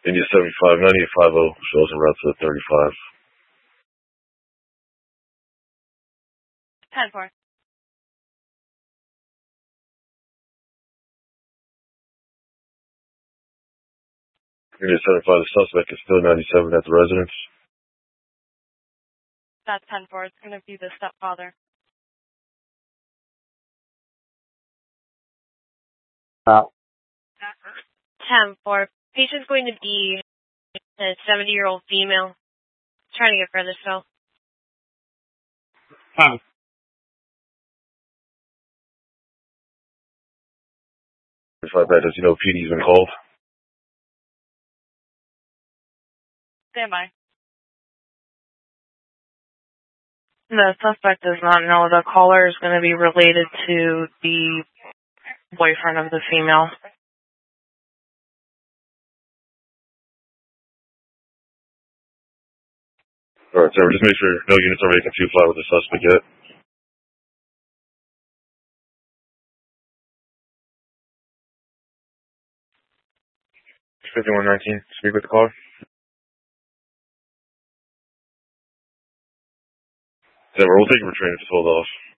India 75, 9850, shows en route to 35. 10-4. India 75, the suspect is still 97 at the residence. That's 10-4. It's going to be the stepfather. 10-4. Patient's going to be a 70-year-old female. Trying to get further still. 35 bed, does he know PD's been called? Stand by. The suspect does not know. The caller is going to be related to the boyfriend of the female. Alright, sir, just make sure no units are making 2-5 with the suspect yet. 5119, speak with the caller. We'll take a retrain if it's hold off.